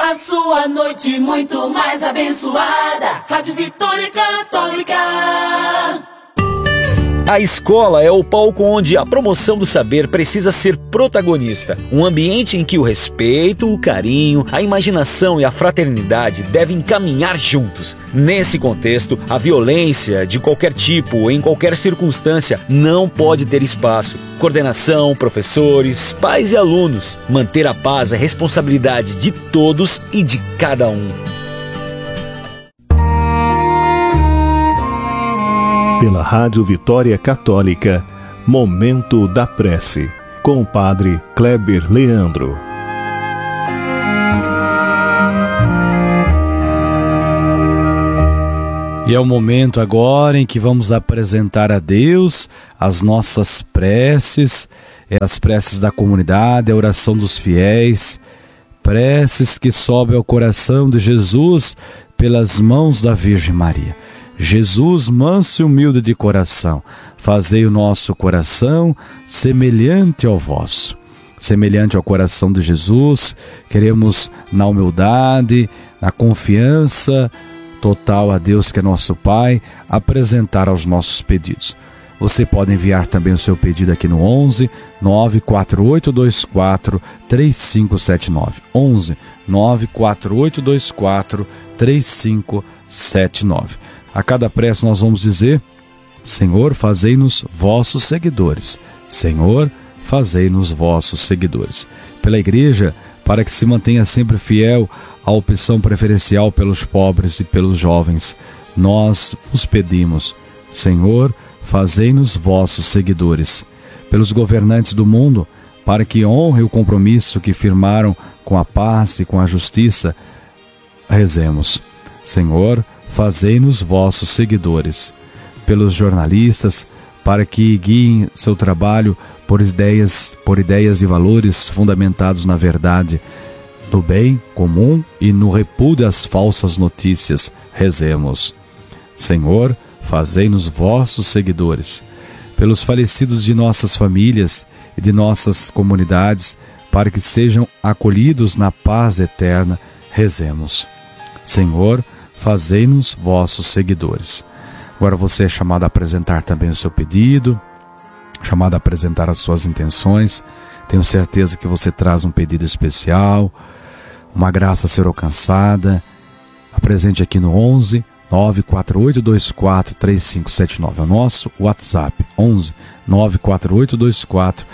A sua noite muito mais abençoada. Rádio Vitória Católica. A escola é o palco onde a promoção do saber precisa ser protagonista. Um ambiente em que o respeito, o carinho, a imaginação e a fraternidade devem caminhar juntos. Nesse contexto, a violência de qualquer tipo, em qualquer circunstância, não pode ter espaço. Coordenação, professores, pais e alunos. Manter a paz é responsabilidade de todos e de cada um. Pela Rádio Vitória Católica, Momento da Prece, com o Padre Kleber Leandro. E é o momento agora em que vamos apresentar a Deus as nossas preces, as preces da comunidade, a oração dos fiéis, preces que sobem ao coração de Jesus pelas mãos da Virgem Maria. Jesus, manso e humilde de coração, fazei o nosso coração semelhante ao vosso. Semelhante ao coração de Jesus, queremos na humildade, na confiança total a Deus que é nosso Pai, apresentar aos nossos pedidos. Você pode enviar também o seu pedido aqui no 11 94824 3579. 11 94824 3579. A cada prece nós vamos dizer: Senhor, fazei-nos vossos seguidores. Senhor, fazei-nos vossos seguidores. Pela Igreja, para que se mantenha sempre fiel à opção preferencial pelos pobres e pelos jovens, nós vos pedimos: Senhor, fazei-nos vossos seguidores. Pelos governantes do mundo, para que honre o compromisso que firmaram com a paz e com a justiça, rezemos: Senhor, fazei-nos vossos seguidores. Pelos jornalistas, para que guiem seu trabalho por ideias e valores fundamentados na verdade, no bem comum e no repúdio às falsas notícias, rezemos: Senhor, fazei-nos vossos seguidores. Pelos falecidos de nossas famílias e de nossas comunidades, para que sejam acolhidos na paz eterna, rezemos: Senhor, fazei-nos vossos seguidores. Agora você é chamado a apresentar também o seu pedido, chamado a apresentar as suas intenções. Tenho certeza que você traz um pedido especial, uma graça a ser alcançada. Apresente aqui no 11 94824 3579. É o nosso WhatsApp, 11 94824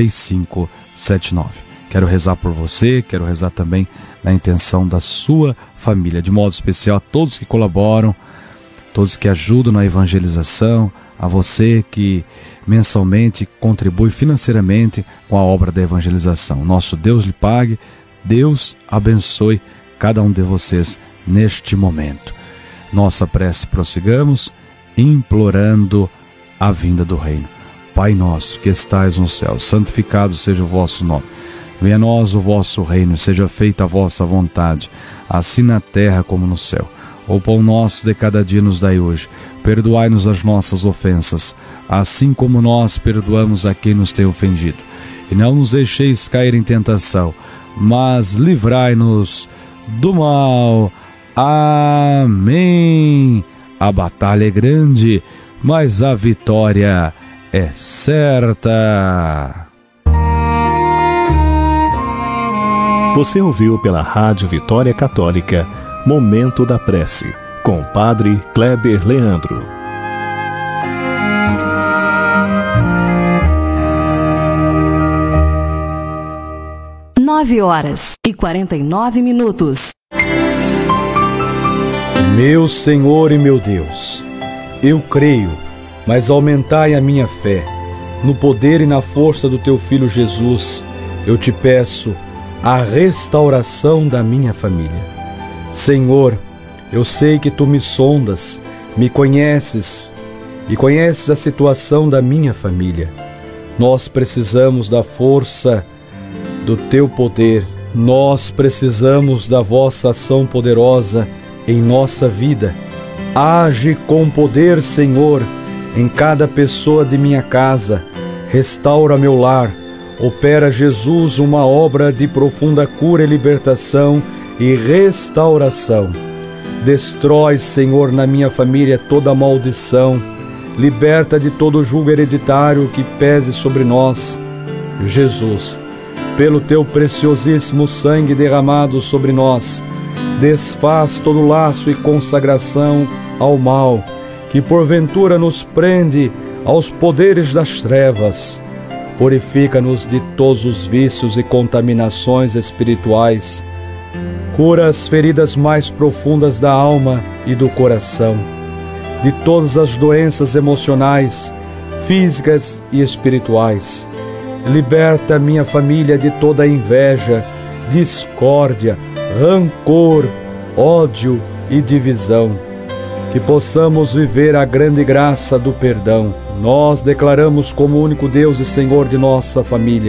3579. Quero rezar por você, quero rezar também na intenção da sua família, de modo especial a todos que colaboram, todos que ajudam na evangelização, a você que mensalmente contribui financeiramente com a obra da evangelização. Nosso Deus lhe pague, Deus abençoe cada um de vocês neste momento. Nossa prece prossigamos, implorando a vinda do reino. Pai nosso que estais no céu, santificado seja o vosso nome. Venha a nós o vosso reino, seja feita a vossa vontade, assim na terra como no céu. O pão nosso de cada dia nos dai hoje. Perdoai-nos as nossas ofensas, assim como nós perdoamos a quem nos tem ofendido. E não nos deixeis cair em tentação, mas livrai-nos do mal. Amém. A batalha é grande, mas a vitória é certa. Você ouviu pela Rádio Vitória Católica, Momento da Prece, com o Padre Kleber Leandro. Nove horas e 49 minutos. Meu Senhor e meu Deus, eu creio, mas aumentai a minha fé. No poder e na força do teu Filho Jesus, eu te peço a restauração da minha família. Senhor, eu sei que tu me sondas, me conheces e conheces a situação da minha família. Nós precisamos da força do teu poder, nós precisamos da vossa ação poderosa em nossa vida. Age com poder, Senhor, em cada pessoa de minha casa. Restaura meu lar. Opera, Jesus, uma obra de profunda cura e libertação e restauração. Destrói, Senhor, na minha família toda maldição. Liberta de todo jugo hereditário que pese sobre nós. Jesus, pelo teu preciosíssimo sangue derramado sobre nós, desfaz todo laço e consagração ao mal, que porventura nos prende aos poderes das trevas. Purifica-nos de todos os vícios e contaminações espirituais. Cura as feridas mais profundas da alma e do coração, de todas as doenças emocionais, físicas e espirituais. Liberta minha família de toda inveja, discórdia, rancor, ódio e divisão. Que possamos viver a grande graça do perdão. Nós declaramos como único Deus e Senhor de nossa família